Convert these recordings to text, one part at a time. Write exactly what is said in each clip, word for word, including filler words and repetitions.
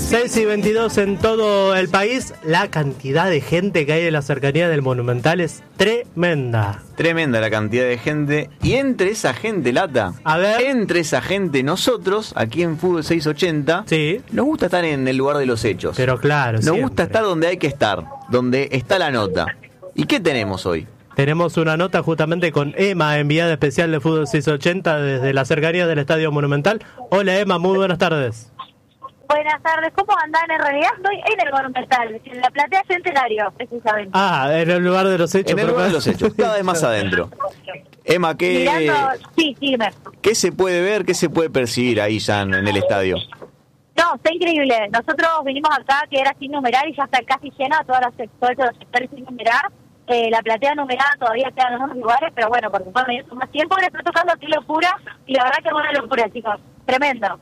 seis y veintidós en todo el país. La cantidad de gente que hay en la cercanía del Monumental es tremenda. Tremenda la cantidad de gente. Y entre esa gente, Lata, a ver, entre esa gente, nosotros, aquí en Fútbol seiscientos ochenta, sí, nos gusta estar en el lugar de los hechos. Pero claro, Nos siempre. gusta estar donde hay que estar, donde está la nota. ¿Y qué tenemos hoy? Tenemos una nota justamente con Emma, enviada especial de Fútbol seiscientos ochenta desde la cercanía del Estadio Monumental. Hola Emma, muy buenas tardes. Buenas tardes, ¿cómo andan? En realidad estoy en el Monumental, en la platea Centenario, precisamente. Ah, en el lugar de los hechos. En el lugar de los hechos, cada vez más adentro. Emma, ¿qué, Mirando, sí, sí, me... ¿qué se puede ver, qué se puede percibir ahí ya en, en el estadio? No, está increíble. Nosotros vinimos acá, que era sin numerar, y ya está casi llena, todas las sectores, los sectores sin numerar. Eh, la platea numerada todavía queda en algunos lugares, pero bueno, porque cuando yo más tiempo le estoy tocando aquí locura, y la verdad que es una locura, chicos. Tremendo.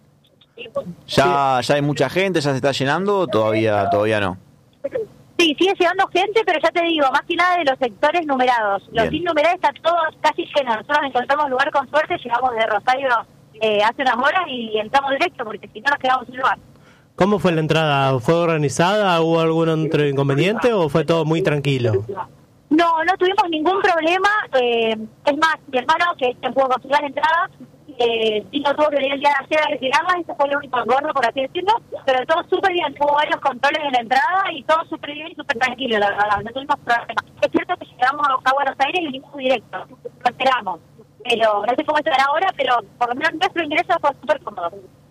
¿Ya, ya hay mucha gente, ya se está llenando o todavía, todavía no? Sí, sigue llegando gente, pero ya te digo, más que nada de los sectores numerados. Los Bien. sin numerar está todo casi lleno. Nosotros encontramos lugar con suerte, llegamos de Rosario eh, hace unas horas y entramos directo, porque si no nos quedamos sin lugar. ¿Cómo fue la entrada? ¿Fue organizada? ¿Hubo algún otro inconveniente o fue todo muy tranquilo? No, no tuvimos ningún problema. Eh, es más, mi hermano, que se pudo conseguir la entrada, eh, sí no tuvo que venir el día de ayer a retirarla, ese fue el único engorro, por así decirlo, pero todo súper bien. Hubo varios controles en la entrada y todo súper bien y súper tranquilo, la verdad, no tuvimos problema. Es cierto que llegamos a Buenos Aires y vinimos directo, lo esperamos. Pero no sé cómo estará ahora, pero por lo menos nuestro ingreso fue súper cómodo.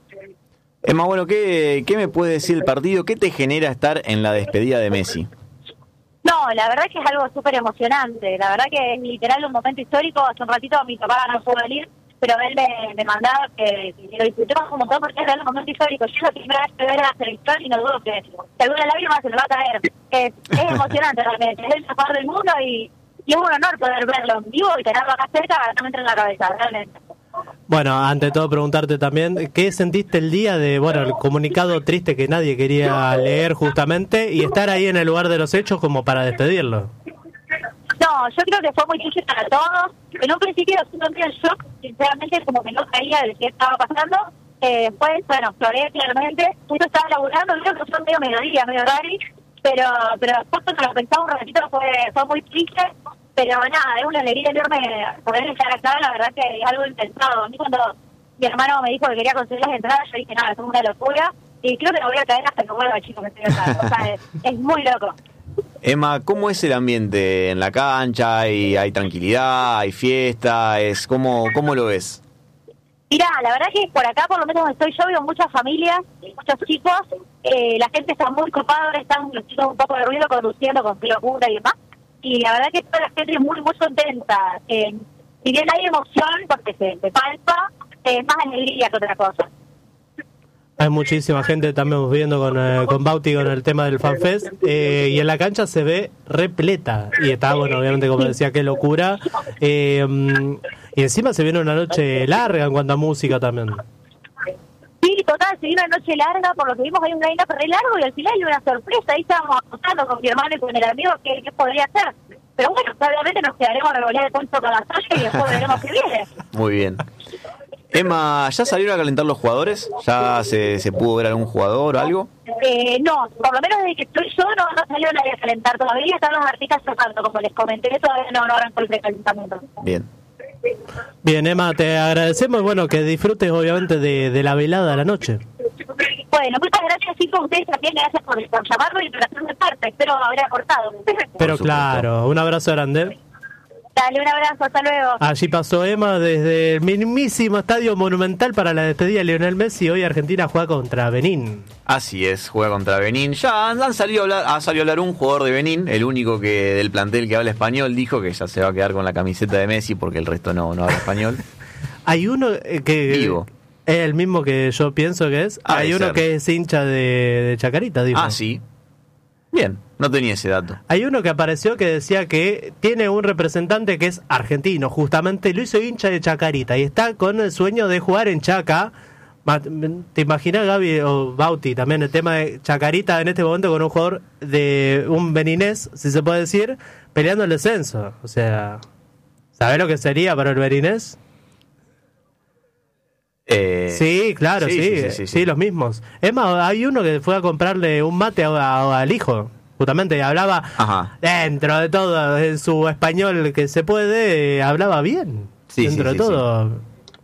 Emma, bueno, ¿qué, ¿qué me puede decir el partido? ¿Qué te genera estar en la despedida de Messi? No, la verdad que es algo súper emocionante. La verdad que es literal un momento histórico. Hace un ratito mi papá no pudo venir, pero él me, me mandaba que, que lo disfrutemos un montón porque es realmente un momento histórico. Yo es la primera vez que veo la selección y no dudo que si alguna lágrima se lo va a caer. Es, es emocionante realmente. Es el mejor del mundo y, y es un honor poder verlo en vivo y tenerlo acá cerca. No me entra en la cabeza, realmente. Bueno, ante todo preguntarte también, ¿qué sentiste el día de, bueno, el comunicado triste que nadie quería leer justamente y estar ahí en el lugar de los hechos como para despedirlo? No, yo creo que fue muy difícil para todos. En un principio estuve medio en shock, sinceramente, como que no sabía de qué estaba pasando. Eh, después, bueno, lloré claramente. Justo estaba laburando, creo que fue medio mediodía, medio raro, pero pero después cuando lo pensaba un ratito fue, fue muy triste. Pero nada, es una alegría enorme poder estar acá, la verdad que es algo impensado. A mí cuando mi hermano me dijo que quería conseguir las entradas, yo dije, no, es una locura. Y creo que no voy a caer hasta que vuelva, chicos, que estoy acá. O sea, es, es muy loco. Emma, ¿cómo es el ambiente en la cancha? ¿Hay, hay tranquilidad? ¿Hay fiesta? Es ¿cómo, ¿Cómo lo ves? Mirá, la verdad que por acá, por lo menos donde estoy yo, veo muchas familias, muchos chicos. Eh, la gente está muy copada, ahora están los chicos un poco de ruido conduciendo con locura y demás. Y la verdad que toda la gente es muy, muy contenta. Eh, si bien hay emoción, porque se, se palpa, es eh, más alegría que otra cosa. Hay muchísima gente también viendo con, eh, con Bauti con el tema del FanFest eh, y en la cancha se ve repleta y está, bueno, obviamente como decía, qué locura. Eh, y encima se viene una noche larga en cuanto a música también. Sí, total, se viene una noche larga, por lo que vimos hay un line-up re largo y al final hay una sorpresa. Ahí estábamos apostando con mi hermano y con el amigo qué, qué podría ser. Pero bueno, obviamente nos quedaremos revolear el punto con la soya y después veremos qué viene. Muy bien. Emma, ¿ya salieron a calentar los jugadores? ¿Ya se, se pudo ver algún jugador o algo? Eh, no, por lo menos desde que estoy yo no, no salió nadie a calentar todavía. Están los artistas tocando, como les comenté, todavía no, no arrancó el precalentamiento. Bien. Bien, Emma, te agradecemos, bueno, que disfrutes obviamente de, de la velada a la noche. Bueno, muchas gracias, chicos, ustedes también, gracias por, por llamarlo y por hacerme parte. Espero haber aportado. Pero claro, un abrazo grande. Dale, un abrazo, hasta luego. Allí pasó Emma desde el mismísimo Estadio Monumental para la despedida de Lionel Messi. Hoy Argentina juega contra Benín. Así es, juega contra Benín. Ya han, han salido a hablar, ha salido a hablar un jugador de Benín, el único que del plantel que habla español, dijo que ya se va a quedar con la camiseta de Messi porque el resto no, no habla español. Hay uno que Digo. es el mismo que yo pienso que es. Ha de Hay uno ser. que es hincha de, de Chacarita, dijo. Ah, sí. Bien, no tenía ese dato. Hay uno que apareció que decía que tiene un representante que es argentino, justamente lo hizo hincha de Chacarita y está con el sueño de jugar en Chaca. ¿Te imaginas, Gaby o Bauti, también el tema de Chacarita en este momento con un jugador de un beninés, si se puede decir, peleando el descenso? O sea, ¿sabés lo que sería para el beninés? Eh, sí, claro, sí sí, sí, sí, sí, sí, sí, los mismos. Es más, hay uno que fue a comprarle un mate a- a- al hijo, justamente, y hablaba Ajá. dentro de todo, en su español que se puede, eh, hablaba bien, Sí, dentro sí, de sí, todo.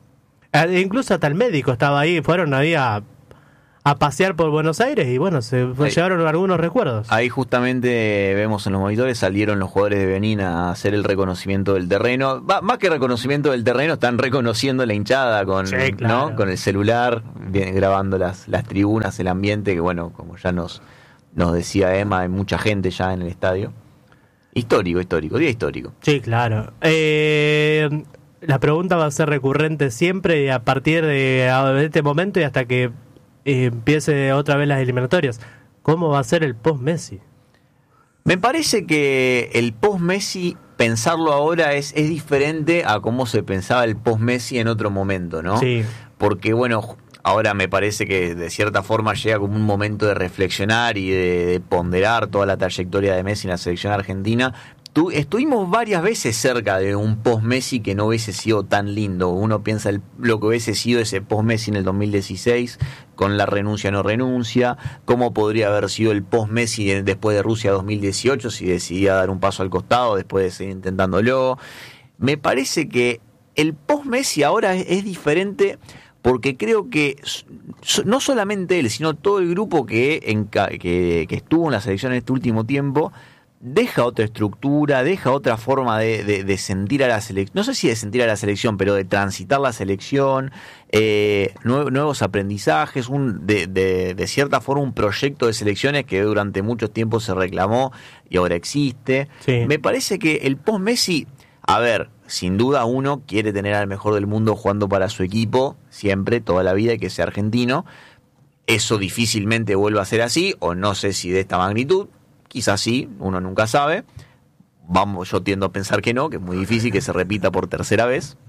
Eh, incluso hasta el médico estaba ahí, fueron ahí a, a pasear por Buenos Aires y bueno, se fue- Ahí. llevaron algunos recuerdos. Ahí justamente vemos en los monitores, salieron los jugadores de Benín a hacer el reconocimiento del terreno. Va, más que reconocimiento del terreno, están reconociendo la hinchada con, Sí, claro. ¿no? Con el celular, bien, grabando las, las tribunas, el ambiente, que bueno, como ya nos, nos decía Emma, hay mucha gente ya en el estadio. Histórico, histórico, día histórico. Sí, claro. Eh, la pregunta va a ser recurrente siempre a partir de, de este momento y hasta que eh, empiece otra vez las eliminatorias. ¿Cómo va a ser el post-Messi? Me parece que el post-Messi, pensarlo ahora es, es diferente a cómo se pensaba el post-Messi en otro momento, ¿no? Sí. Porque, bueno, ahora me parece que de cierta forma llega como un momento de reflexionar y de, de ponderar toda la trayectoria de Messi en la selección argentina. Tu, estuvimos varias veces cerca de un post-Messi que no hubiese sido tan lindo. Uno piensa el, lo que hubiese sido ese post-Messi en el dos mil dieciséis, con la renuncia no renuncia, cómo podría haber sido el post-Messi de, después de Rusia dos mil dieciocho, si decidía dar un paso al costado después de seguir intentándolo. Me parece que el post-Messi ahora es, es diferente, porque creo que no solamente él, sino todo el grupo que, en, que, que estuvo en la selección en este último tiempo, deja otra estructura, deja otra forma de, de, de sentir a la selección, no sé si de sentir a la selección, pero de transitar la selección, eh, nuevos, nuevos aprendizajes, un, de, de, de cierta forma un proyecto de selecciones que durante mucho tiempo se reclamó y ahora existe. Sí. Me parece que el post-Messi, a ver, sin duda uno quiere tener al mejor del mundo jugando para su equipo, siempre, toda la vida, y que sea argentino. Eso difícilmente vuelva a ser así, o no sé si de esta magnitud. Quizás sí, uno nunca sabe. Vamos, yo tiendo a pensar que no, que es muy difícil que se repita por tercera vez.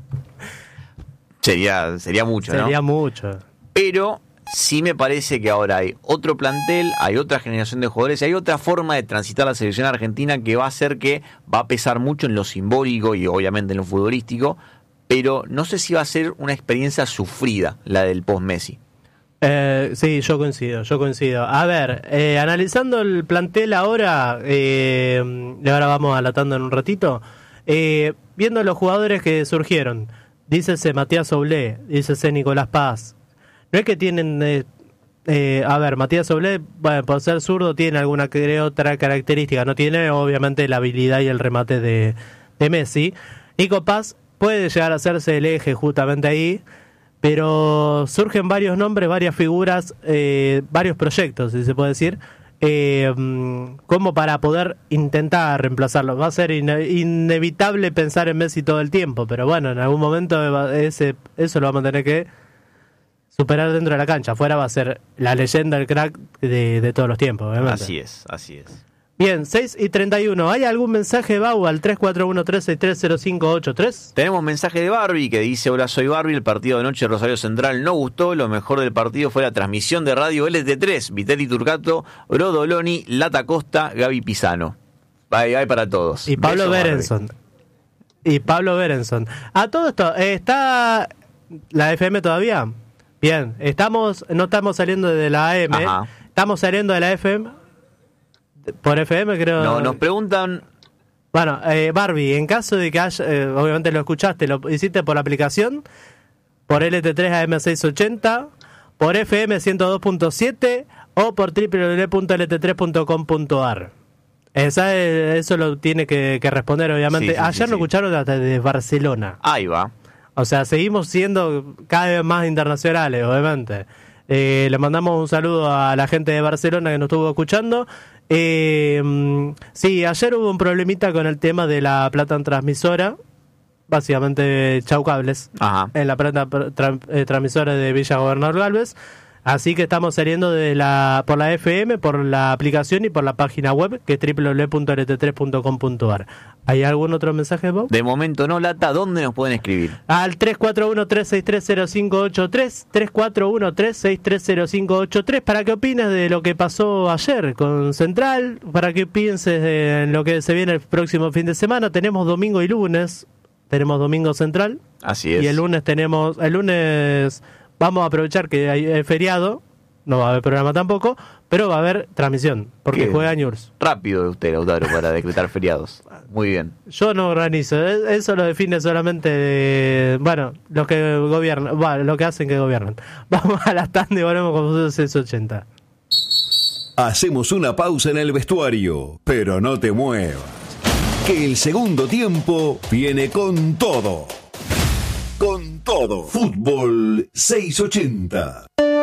Sería, sería mucho, ¿no? Sería mucho. Pero sí me parece que ahora hay otro plantel, hay otra generación de jugadores, y hay otra forma de transitar la selección argentina que va a hacer que va a pesar mucho en lo simbólico y obviamente en lo futbolístico, pero no sé si va a ser una experiencia sufrida la del post-Messi. Eh, sí, yo coincido, yo coincido. A ver, eh, analizando el plantel ahora, eh, y ahora vamos alatando en un ratito, eh, viendo los jugadores que surgieron, dícese Matías Oblé, dícese Nicolás Paz, no es que tienen, eh, eh, a ver, Matías Oblé, bueno, por ser zurdo tiene alguna que otra característica, no tiene obviamente la habilidad y el remate de, de Messi. Nico Paz puede llegar a hacerse el eje justamente ahí, pero surgen varios nombres, varias figuras, eh, varios proyectos, si se puede decir, eh, como para poder intentar reemplazarlo. Va a ser ine- inevitable pensar en Messi todo el tiempo, pero bueno, en algún momento ese eso lo vamos a tener que superar dentro de la cancha. Afuera va a ser la leyenda, el crack de, de todos los tiempos, obviamente. Así es, así es. Bien, seis y treinta y uno. ¿Hay algún mensaje, Bau, al tres cuatro uno, tres seis tres, cero cinco ocho tres? Tenemos un mensaje de Barbie que dice: hola, soy Barbie, el partido de anoche de Rosario Central no gustó, lo mejor del partido fue la transmisión de radio L T tres, Vitelli Turcato, Brodoloni, Lata Costa, Gaby Pisano. Hay, hay para todos. Y Pablo Besos, Barbie. Berenson. Y Pablo Berenson. A todo esto, eh, ¿está la F M todavía? Bien, estamos, no estamos saliendo de la A M, Ajá. estamos saliendo de la F M. Por F M creo. No, nos preguntan. Bueno, eh, Barbie, en caso de que haya, eh, obviamente lo escuchaste, lo hiciste por la aplicación, por L T tres A M seiscientos ochenta, por F M ciento dos punto siete o por doble u doble u doble u punto L T tres punto com punto a r. Esa es- eso lo tiene que, que responder, obviamente. Sí, sí, Ayer sí, lo sí. escucharon hasta de Barcelona. Ahí va. O sea, seguimos siendo cada vez más internacionales, obviamente. Eh, le mandamos un saludo a la gente de Barcelona que nos estuvo escuchando. Eh, mm, sí, ayer hubo un problemita con el tema de la plata en transmisora. Básicamente, chau cables. Ajá. En la plata tra- eh, transmisora de Villa Gobernador Galvez. Así que estamos saliendo de la por la F M, por la aplicación y por la página web, que es doble u doble u doble u punto L T tres punto com punto a r. ¿Hay algún otro mensaje, Bob? De momento no, Lata, ¿dónde nos pueden escribir? Al tres cuatro uno, tres seis tres, cero cinco ocho tres, tres cuatro uno, tres seis tres, cero cinco ocho tres, para que opines de lo que pasó ayer con Central, para que pienses de lo que se viene el próximo fin de semana. Tenemos domingo y lunes, tenemos domingo Central, Así es. y el lunes tenemos, el lunes vamos a aprovechar que hay eh, feriado, no va a haber programa tampoco, pero va a haber transmisión, porque ¿Qué? juega Newell's. Rápido de usted, Lautaro, para decretar feriados. Muy bien. Yo no organizo, eh, eso lo define solamente, de, bueno, los que gobiernan, bueno, lo que hacen que gobiernan. Vamos a la tanda y volvemos con Fútbol seiscientos ochenta. Hacemos una pausa en el vestuario, pero no te muevas, que el segundo tiempo viene con todo. Con todo. Fútbol seiscientos ochenta.